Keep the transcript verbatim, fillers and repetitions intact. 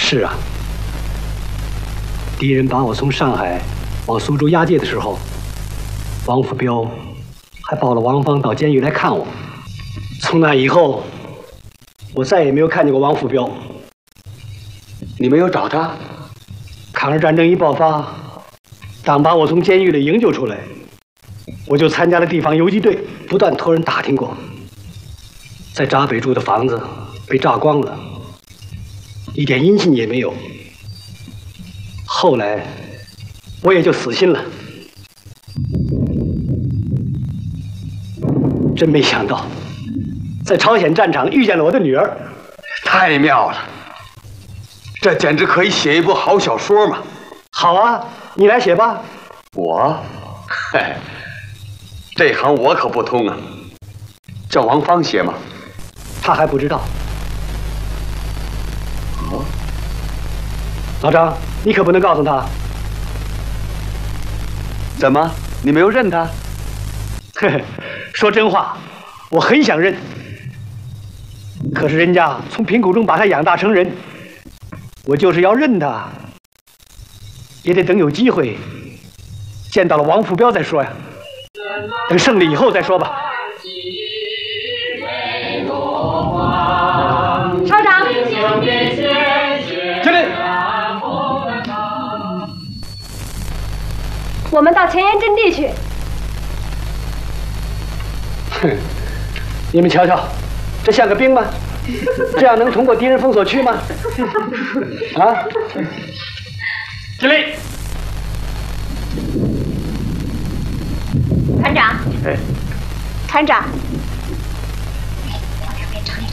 是啊，敌人把我从上海往苏州押解的时候，王府彪还抱了王芳到监狱来看我。从那以后，我再也没有看见过王府彪。 你没有找他？ 抗日战争一爆发，当把我从监狱里营救出来，我就参加了地方游击队，不断托人打听过。在闸北住的房子被炸光了，一点音信也没有。后来我也就死心了。真没想到，在朝鲜战场遇见了我的女儿。 太妙了，这简直可以写一部好小说嘛！ 好啊，你来写吧。 我，嘿，这行我可不通啊。叫王芳写吗？ 他还不知道。哦，老张，你可不能告诉他。 怎么，你没有认他？ 嘿嘿，说真话，我很想认。可是人家从贫苦中把他养大成人，我就是要认他，也得等有机会见到了王府彪再说呀。等胜利以后再说吧。 稍长， 经理， 我们到前沿阵地去。 哼，你们瞧瞧，这像个兵吗？这样能通过敌人封锁区吗？啊！经理， 团长， 哎， 团长，